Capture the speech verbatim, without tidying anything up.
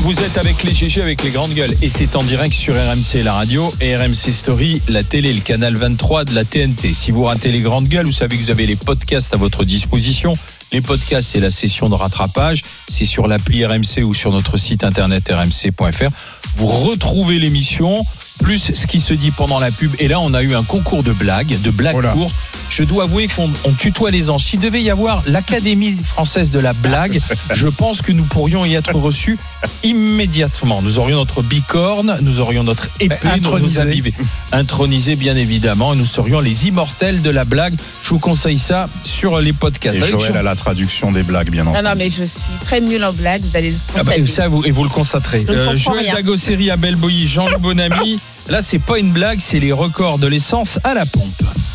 Vous êtes avec les G G, avec les grandes gueules. Et c'est en direct sur R M C, la radio, et R M C Story, la télé, le canal vingt-trois de la T N T. Si vous ratez les grandes gueules, vous savez que vous avez les podcasts à votre disposition. Les podcasts, c'est la session de rattrapage. C'est sur l'appli R M C ou sur notre site internet r m c point f r. Vous retrouvez l'émission, plus ce qui se dit pendant la pub. Et là, on a eu un concours de blagues, de blagues voilà. courtes. Je dois avouer qu'on on tutoie les anges. S'il devait y avoir l'Académie française de la blague, je pense que nous pourrions y être reçus immédiatement. Nous aurions notre bicorne, nous aurions notre épée, intronisé, intronisé bien évidemment, et nous serions les immortels de la blague. Je vous conseille ça sur les podcasts. Et Avec Joël Jean... a la traduction des blagues, bien entendu. Non, non, mais je suis très nulle en blague. Vous allez le constater. Ah bah, ça, vous, et vous le constaterez. Euh, Joël Dagosseri, Abel Boilly, Jean-Loup Bonamy. Là, c'est pas une blague, c'est les records de l'essence à la pompe.